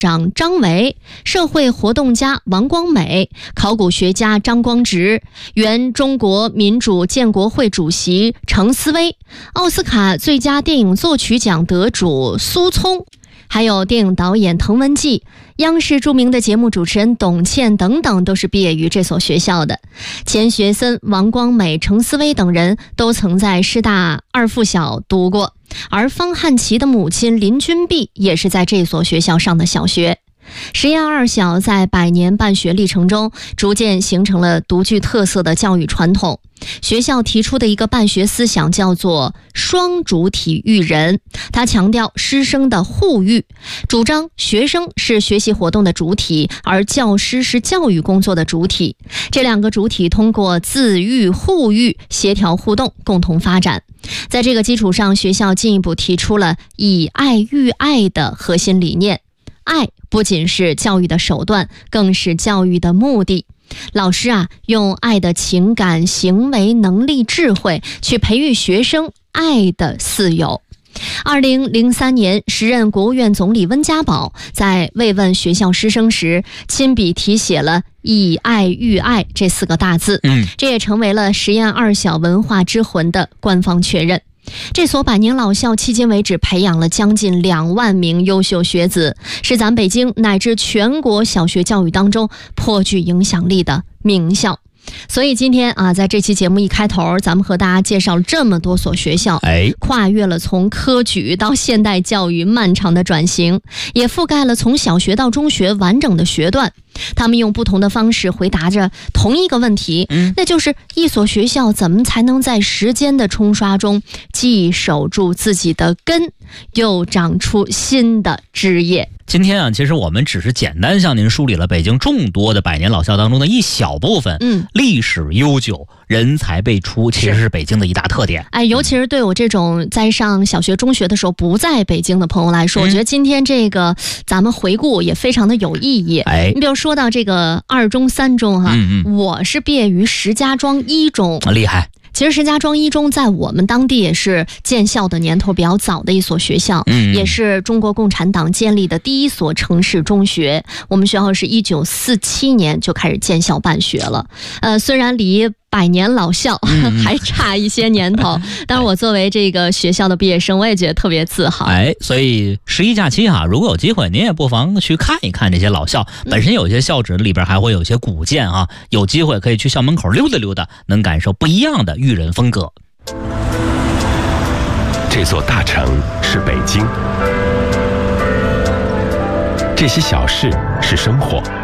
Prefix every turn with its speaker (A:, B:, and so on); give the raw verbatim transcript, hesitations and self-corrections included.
A: 长张维、社会活动家王光美、考古学家张光直、原中国民主建国会主席程思威、奥斯卡最佳电影作曲奖得主苏聪，还有电影导演滕文骥、央视著名的节目主持人董倩等等，都是毕业于这所学校的。钱学森、王光美、程思威等人都曾在师大二附小读过，而方汉琪的母亲林君碧也是在这所学校上的小学。实验二小在百年办学历程中，逐渐形成了独具特色的教育传统。学校提出的一个办学思想叫做双主体育人，它强调师生的互育，主张学生是学习活动的主体，而教师是教育工作的主体。这两个主体通过自育互育、协调互动，共同发展。在这个基础上，学校进一步提出了以爱育爱的核心理念。爱不仅是教育的手段，更是教育的目的。老师啊，用爱的情感、行为、能力、智慧去培育学生爱的四有。二零零三年，时任国务院总理温家宝在慰问学校师生时，亲笔题写了以爱育爱这四个大字，嗯，这也成为了实验二小文化之魂的官方确认。这所百年老校迄今为止培养了将近两万名优秀学子，是咱北京乃至全国小学教育当中颇具影响力的名校。所以今天啊，在这期节目一开头，咱们和大家介绍了这么多所学校，哎，跨越了从科举到现代教育漫长的转型，也覆盖了从小学到中学完整的学段。他们用不同的方式回答着同一个问题，嗯，那就是一所学校怎么才能在时间的冲刷中既守住自己的根，又长出新的枝叶。
B: 今天啊，其实我们只是简单向您梳理了北京众多的百年老校当中的一小部分，嗯，历史悠久、人才辈出，其实是北京的一大特点。
A: 哎，尤其是对我这种在上小学、中学的时候不在北京的朋友来说，嗯，我觉得今天这个咱们回顾也非常的有意义。哎，你比如说到这个二中、三中哈，嗯嗯，我是毕业于石家庄一中，
B: 厉害。
A: 其实石家庄一中在我们当地也是建校的年头比较早的一所学校，嗯，也是中国共产党建立的第一所城市中学。我们学校是一九四七年就开始建校办学了，呃，虽然离百年老校还差一些年头，嗯，但是我作为这个学校的毕业生，我也觉得特别自豪。
B: 哎，所以十一假期哈，如果有机会，您也不妨去看一看这些老校。本身有些校址里边还会有些古建啊，有机会可以去校门口溜达溜达，能感受不一样的育人风格。
C: 这座大城是北京，这些小事是生活。